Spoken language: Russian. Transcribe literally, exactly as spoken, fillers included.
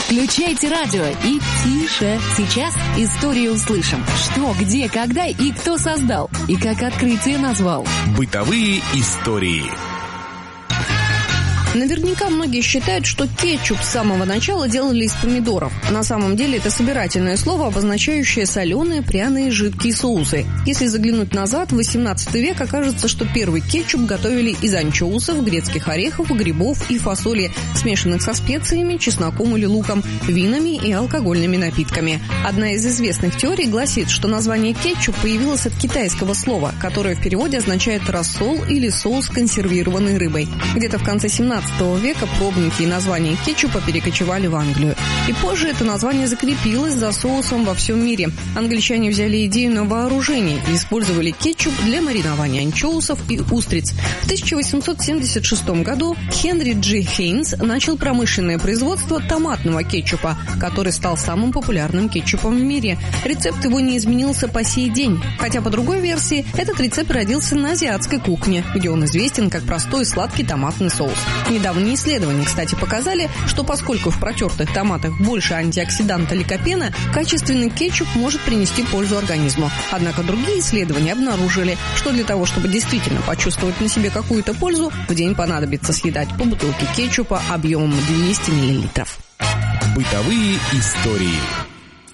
Включайте радио и тише. Сейчас историю услышим. Что, где, когда и кто создал. И как открытие назвал. Бытовые истории. Наверняка многие считают, что кетчуп с самого начала делали из помидоров. На самом деле это собирательное слово, обозначающее соленые, пряные, жидкие соусы. Если заглянуть назад, в восемнадцатый век окажется, что первый кетчуп готовили из анчоусов, грецких орехов, грибов и фасоли, смешанных со специями, чесноком или луком, винами и алкогольными напитками. Одна из известных теорий гласит, что название кетчуп появилось от китайского слова, которое в переводе означает рассол или соус с консервированной рыбой. Где-то в конце семнадцатого века пробники и названия кетчупа перекочевали в Англию. И позже это название закрепилось за соусом во всем мире. Англичане взяли идею на вооружение и использовали кетчуп для маринования анчоусов и устриц. В тысяча восемьсот семьдесят шестом году Хенри Джи Хейнс начал промышленное производство томатного кетчупа, который стал самым популярным кетчупом в мире. Рецепт его не изменился по сей день. Хотя по другой версии, этот рецепт родился на азиатской кухне, где он известен как простой сладкий томатный соус. Недавние исследования, кстати, показали, что поскольку в протертых томатах больше антиоксиданта ликопена, качественный кетчуп может принести пользу организму. Однако другие исследования обнаружили, что для того, чтобы действительно почувствовать на себе какую-то пользу, в день понадобится съедать по бутылке кетчупа объемом двести миллилитров. Бытовые истории.